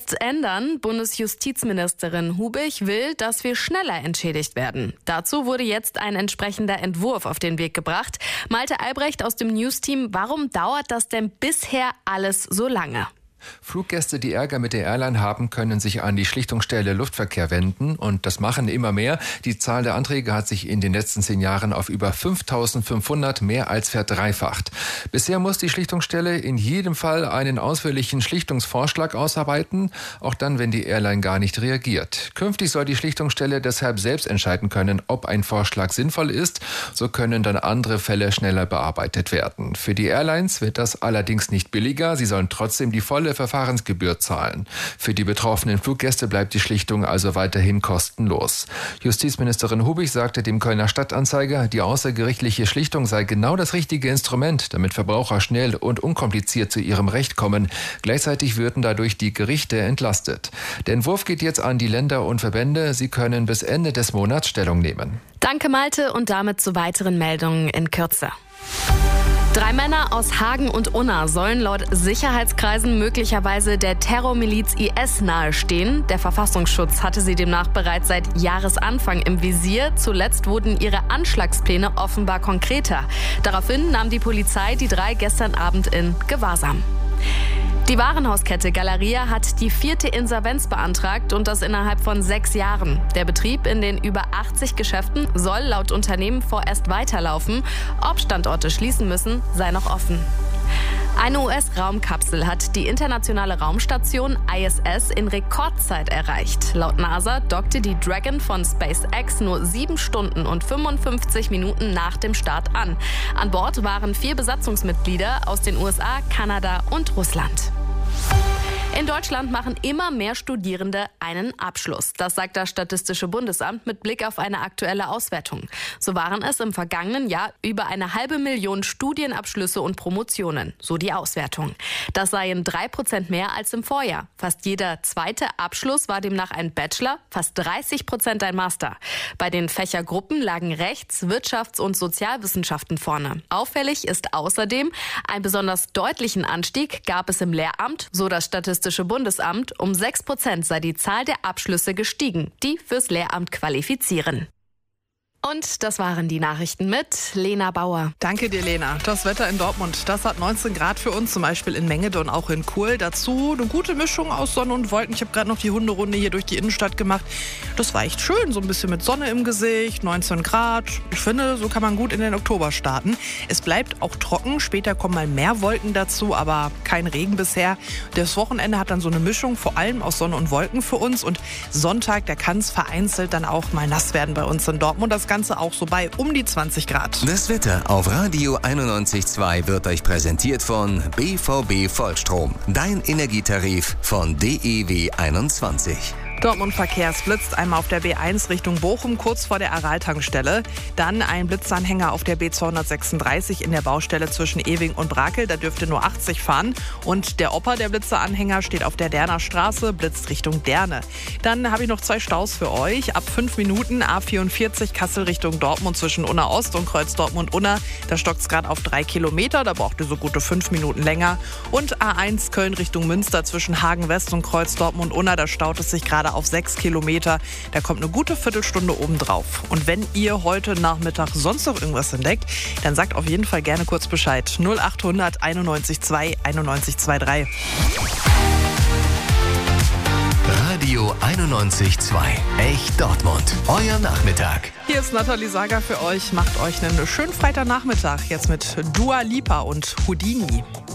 jetzt ändern. Bundesjustizministerin Hubig will, dass wir schneller entschädigt werden. Dazu wurde jetzt ein entsprechender Entwurf auf den Weg gebracht. Malte Albrecht aus dem News-Team, warum dauert das denn bisher alles so lange? Fluggäste, die Ärger mit der Airline haben, können sich an die Schlichtungsstelle Luftverkehr wenden und das machen immer mehr. Die Zahl der Anträge hat sich in den letzten 10 Jahren auf über 5.500 mehr als verdreifacht. Bisher muss die Schlichtungsstelle in jedem Fall einen ausführlichen Schlichtungsvorschlag ausarbeiten, auch dann, wenn die Airline gar nicht reagiert. Künftig soll die Schlichtungsstelle deshalb selbst entscheiden können, ob ein Vorschlag sinnvoll ist. So können dann andere Fälle schneller bearbeitet werden. Für die Airlines wird das allerdings nicht billiger. Sie sollen trotzdem die volle Verfahrensgebühr zahlen. Für die betroffenen Fluggäste bleibt die Schlichtung also weiterhin kostenlos. Justizministerin Hubig sagte dem Kölner Stadtanzeiger, die außergerichtliche Schlichtung sei genau das richtige Instrument, damit Verbraucher schnell und unkompliziert zu ihrem Recht kommen. Gleichzeitig würden dadurch die Gerichte entlastet. Der Entwurf geht jetzt an die Länder und Verbände. Sie können bis Ende des Monats Stellung nehmen. Danke, Malte, und damit zu weiteren Meldungen in Kürze. 3 Männer aus Hagen und Unna sollen laut Sicherheitskreisen möglicherweise der Terrormiliz IS nahestehen. Der Verfassungsschutz hatte sie demnach bereits seit Jahresanfang im Visier. Zuletzt wurden ihre Anschlagspläne offenbar konkreter. Daraufhin nahm die Polizei die 3 gestern Abend in Gewahrsam. Die Warenhauskette Galeria hat die 4. Insolvenz beantragt und das innerhalb von 6 Jahren. Der Betrieb in den über 80 Geschäften soll laut Unternehmen vorerst weiterlaufen. Ob Standorte schließen müssen, sei noch offen. Eine US-Raumkapsel hat die internationale Raumstation ISS in Rekordzeit erreicht. Laut NASA dockte die Dragon von SpaceX nur 7 Stunden und 55 Minuten nach dem Start an. An Bord waren 4 Besatzungsmitglieder aus den USA, Kanada und Russland. In Deutschland machen immer mehr Studierende einen Abschluss. Das sagt das Statistische Bundesamt mit Blick auf eine aktuelle Auswertung. So waren es im vergangenen Jahr über 500.000 Studienabschlüsse und Promotionen, so die Auswertung. Das seien 3% mehr als im Vorjahr. Fast jeder zweite Abschluss war demnach ein Bachelor, fast 30% ein Master. Bei den Fächergruppen lagen Rechts-, Wirtschafts- und Sozialwissenschaften vorne. Auffällig ist außerdem, einen besonders deutlichen Anstieg gab es im Lehramt, so das Statistische Bundesamt. Um 6% sei die Zahl der Abschlüsse gestiegen, die fürs Lehramt qualifizieren. Und das waren die Nachrichten mit Lena Bauer. Danke dir, Lena. Das Wetter in Dortmund, das hat 19 Grad für uns, zum Beispiel in Mengede und auch in Kuhl. Dazu eine gute Mischung aus Sonne und Wolken. Ich habe gerade noch die Hunderunde hier durch die Innenstadt gemacht. Das war echt schön, so ein bisschen mit Sonne im Gesicht, 19 Grad. Ich finde, so kann man gut in den Oktober starten. Es bleibt auch trocken, später kommen mal mehr Wolken dazu, aber kein Regen bisher. Das Wochenende hat dann so eine Mischung, vor allem aus Sonne und Wolken für uns. Und Sonntag, da kann es vereinzelt dann auch mal nass werden bei uns in Dortmund. Das Ganze auch so bei um die 20 Grad. Das Wetter auf Radio 91.2 wird euch präsentiert von BVB Vollstrom. Dein Energietarif von DEW 21. Dortmund verkehrsblitzt, einmal auf der B1 Richtung Bochum, kurz vor der Aral-Tankstelle. Dann ein Blitzanhänger auf der B236 in der Baustelle zwischen Ewing und Brakel. Da dürfte nur 80 fahren. Und der Opa, der Blitzeranhänger, steht auf der Derner Straße, blitzt Richtung Derne. Dann habe ich noch 2 Staus für euch. Ab 5 Minuten A44 Kassel Richtung Dortmund zwischen Unna Ost und Kreuz Dortmund-Unna. Da stockt es gerade auf 3 Kilometer. Da braucht ihr so gute 5 Minuten länger. Und A1 Köln Richtung Münster zwischen Hagen West und Kreuz Dortmund-Unna. Da staut es sich gerade auf 6 Kilometer. Da kommt eine gute Viertelstunde obendrauf. Und wenn ihr heute Nachmittag sonst noch irgendwas entdeckt, dann sagt auf jeden Fall gerne kurz Bescheid. 0800 91 2 91 23. Radio 91.2. Echt Dortmund. Euer Nachmittag. Hier ist Nathalie Sager für euch. Macht euch einen schönen Freitagnachmittag. Jetzt mit Dua Lipa und Houdini.